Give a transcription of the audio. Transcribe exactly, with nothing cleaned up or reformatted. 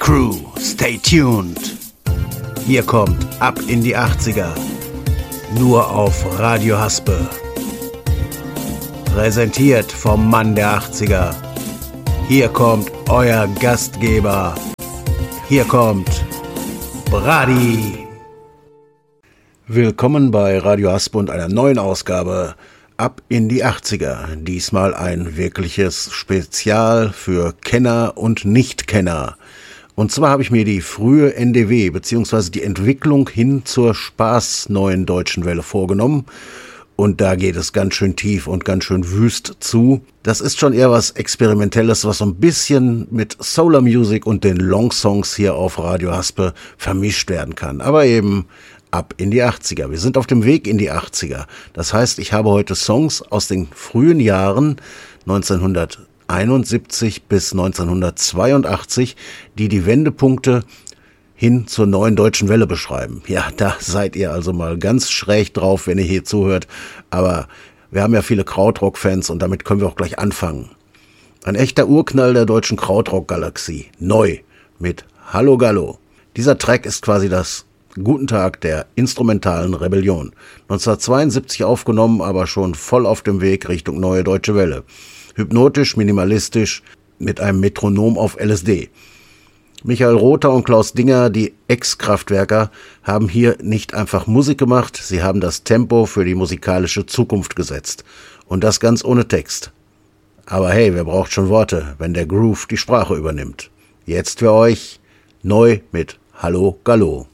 Crew, stay tuned. Hier kommt Ab in die achtziger. Nur auf Radio Haspe. Präsentiert vom Mann der achtziger. Hier kommt euer Gastgeber. Hier kommt Brady. Willkommen bei Radio Haspe und einer neuen Ausgabe Ab in die achtziger. Diesmal ein wirkliches Spezial für Kenner und Nichtkenner. Und zwar habe ich mir die frühe N D W bzw. die Entwicklung hin zur Spaß neuen Deutschen Welle vorgenommen. Und da geht es ganz schön tief und ganz schön wüst zu. Das ist schon eher was Experimentelles, was so ein bisschen mit Solar Music und den Long Songs hier auf Radio Haspe vermischt werden kann. Aber eben ab in die achtziger. Wir sind auf dem Weg in die achtziger. Das heißt, ich habe heute Songs aus den frühen Jahren neunzehnhunderteinundsiebzig bis neunzehnhundertzweiundachtzig, die die Wendepunkte hin zur neuen Deutschen Welle beschreiben. Ja, da seid ihr also mal ganz schräg drauf, wenn ihr hier zuhört. Aber wir haben ja viele Krautrock-Fans und damit können wir auch gleich anfangen. Ein echter Urknall der deutschen Krautrock-Galaxie. Neu mit Hallo Gallo. Dieser Track ist quasi das Guten Tag der instrumentalen Rebellion. neunzehnhundertzweiundsiebzig aufgenommen, aber schon voll auf dem Weg Richtung neue Deutsche Welle. Hypnotisch, minimalistisch, mit einem Metronom auf L S D. Michael Rother und Klaus Dinger, die Ex-Kraftwerker, haben hier nicht einfach Musik gemacht, sie haben das Tempo für die musikalische Zukunft gesetzt. Und das ganz ohne Text. Aber hey, wer braucht schon Worte, wenn der Groove die Sprache übernimmt? Jetzt für euch neu mit Hallo Gallo.